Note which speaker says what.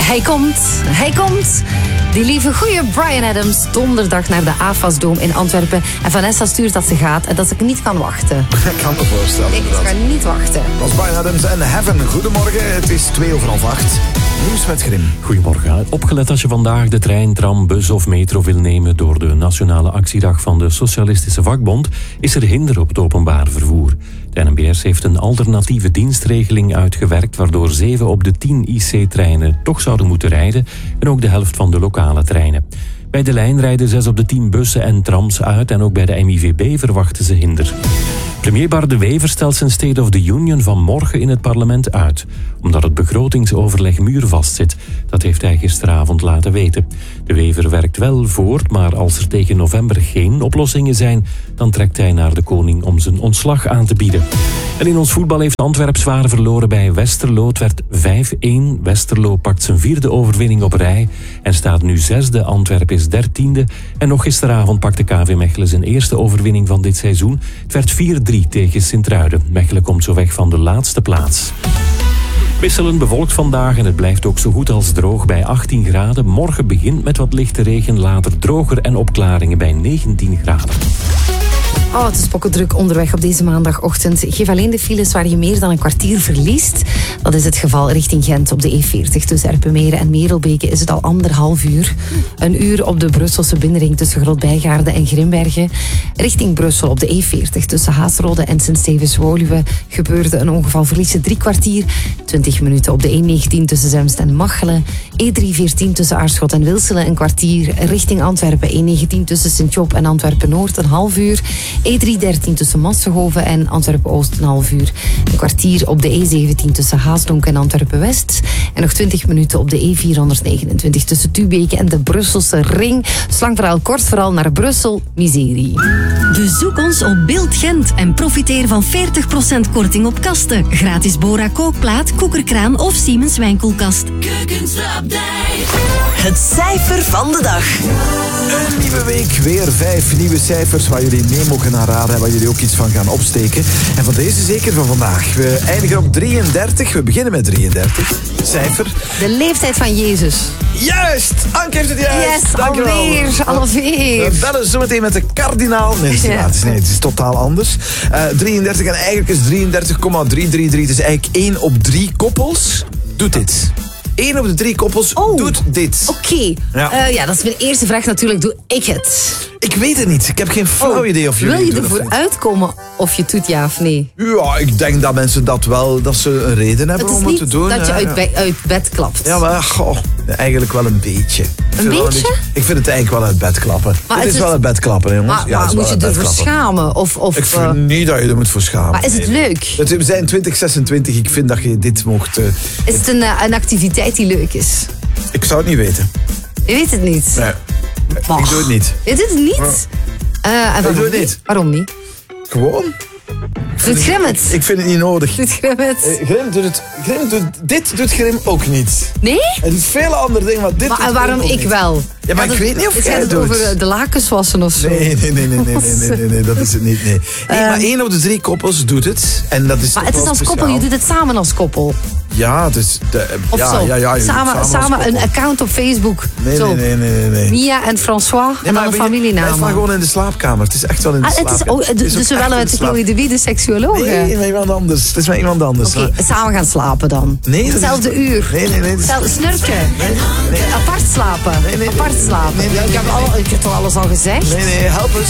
Speaker 1: Hij komt. Die lieve goeie Bryan Adams, donderdag naar de AFAS-dome in Antwerpen. En Vanessa stuurt dat ze gaat en dat ik niet kan wachten.
Speaker 2: Ik kan me voorstellen.
Speaker 1: Ik kan niet wachten.
Speaker 2: Dat was Bryan Adams en Heaven. Goedemorgen, het is 7:02. Nieuws met Grim.
Speaker 3: Goedemorgen. Opgelet als je vandaag de trein, tram, bus of metro wil nemen door de nationale actiedag van de Socialistische Vakbond, is er hinder op het openbaar vervoer. De NMBS heeft een alternatieve dienstregeling uitgewerkt waardoor 7 op de 10 IC-treinen toch zouden moeten rijden en ook de helft van de lokale treinen. Bij de lijn rijden 6 op de 10 bussen en trams uit en ook bij de MIVB verwachten ze hinder. Premier Bart De Wever stelt zijn State of the Union van morgen in het parlement uit, omdat het begrotingsoverleg muurvast zit. Dat heeft hij gisteravond laten weten. De Wever werkt wel voort, maar als er tegen november geen oplossingen zijn, dan trekt hij naar de koning om zijn ontslag aan te bieden. En in ons voetbal heeft Antwerp zwaar verloren bij Westerlo. Het werd 5-1. Westerlo pakt zijn 4e overwinning op rij en staat nu 6e. Antwerp is 13e. En nog gisteravond pakte KV Mechelen zijn eerste overwinning van dit seizoen. Het werd 4-3 tegen Sint-Truiden. Mechelen komt zo weg van de laatste plaats. Wisselend bewolkt vandaag en het blijft ook zo goed als droog bij 18 graden. Morgen begint met wat lichte regen, later droger en opklaringen bij 19 graden.
Speaker 1: Oh, het is pokkendruk onderweg op deze maandagochtend. Geef alleen de files waar je meer dan een kwartier verliest. Dat is het geval richting Gent op de E40. Tussen Erpenmeren en Merelbeke is het al 1,5 uur. Een uur op de Brusselse binnenring tussen Grootbijgaarden en Grimbergen. Richting Brussel op de E40 tussen Haasrode en Sint-Stevens-Woluwe gebeurde een ongeval. Verlies je 3 kwartier. 20 minuten op de E19 tussen Zemst en Machelen. E314 tussen Aarschot en Wilselen een kwartier. Richting Antwerpen E19 tussen Sint-Job en Antwerpen-Noord een half uur. E313 tussen Massenhoven en Antwerpen-Oost een half uur. Een kwartier op de E17 tussen Haasdonk en Antwerpen-West. En nog 20 minuten op de E429 tussen Tubeke en de Brusselse Ring. Slang verhaal kort, vooral naar Brussel, miserie.
Speaker 4: Bezoek ons op Beeld Gent en profiteer van 40% korting op kasten. Gratis Bora kookplaat, koekerkraan of Siemens wijnkoelkast.
Speaker 5: Het cijfer van de dag.
Speaker 2: Een nieuwe week, weer 5 nieuwe cijfers waar jullie mee mogen naar raden en waar jullie ook iets van gaan opsteken. En van deze zeker van vandaag. We eindigen op 33, we beginnen met 33. Cijfer.
Speaker 1: De leeftijd van Jezus.
Speaker 2: Juist! Anke heeft het juist.
Speaker 1: Yes, alweer.
Speaker 2: We bellen zo meteen met de kardinaal. Nee, het is totaal anders. 33 en eigenlijk is 33,333. Het is eigenlijk 1 op 3 koppels doet dit. 1 op de 3 koppels doet dit.
Speaker 1: Oké. Ja, dat is mijn eerste vraag natuurlijk. Doe ik het?
Speaker 2: Ik weet het niet. Ik heb geen flauw idee of jullie
Speaker 1: wil je
Speaker 2: doen
Speaker 1: ervoor
Speaker 2: of niet.
Speaker 1: uitkomen of je het doet, ja of nee?
Speaker 2: Ja, ik denk dat mensen dat ze een reden hebben om het te doen.
Speaker 1: Het is niet dat je uit bed klapt.
Speaker 2: Ja, maar eigenlijk wel een beetje.
Speaker 1: Een beetje?
Speaker 2: Ik vind het eigenlijk wel uit bed klappen.
Speaker 1: Maar
Speaker 2: het is wel uit bed klappen, hè, jongens.
Speaker 1: Maar moet je ervoor schamen?
Speaker 2: Ik vind niet dat je er moet voor schamen.
Speaker 1: Maar is het leuk?
Speaker 2: We zijn 2026. Ik vind dat je dit mocht...
Speaker 1: Is het een activiteit die leuk is?
Speaker 2: Ik zou het niet weten.
Speaker 1: Je weet het niet?
Speaker 2: Nee. Ik doe het niet.
Speaker 1: Je doet het niet?
Speaker 2: Ik doe het niet.
Speaker 1: Waarom niet?
Speaker 2: Gewoon.
Speaker 1: Doet Grim het?
Speaker 2: Ik vind het niet nodig.
Speaker 1: Doet Grim het?
Speaker 2: Dit doet Grim ook niet.
Speaker 1: Nee?
Speaker 2: Hij doet vele andere dingen, maar dit doet
Speaker 1: Maar waarom
Speaker 2: Grim ook
Speaker 1: ik
Speaker 2: niet.
Speaker 1: wel?
Speaker 2: Ja, maar ik weet niet of jij het
Speaker 1: het
Speaker 2: doet.
Speaker 1: over de lakens wassen of zo?
Speaker 2: Nee, dat is het niet. Nee. Maar 1 op de 3 koppels doet het. En dat is
Speaker 1: maar het is als koppel, je doet het samen als koppel.
Speaker 2: Ja, het is...
Speaker 1: Of zo. Samen een account op Facebook.
Speaker 2: Nee.
Speaker 1: Mia en François en dan een familienaam.
Speaker 2: Het is maar gewoon in de slaapkamer. Het is echt wel in de slaapkamer.
Speaker 1: Dus we bellen met Chloe de Wie, de seksuoloog.
Speaker 2: Nee, met iemand anders. Het is met iemand anders.
Speaker 1: Oké, samen gaan slapen dan.
Speaker 2: Nee.
Speaker 1: Hetzelfde uur.
Speaker 2: Nee.
Speaker 1: Snurken. Apart slapen. Apart slapen. Ik heb toch alles al gezegd?
Speaker 2: Nee, help eens.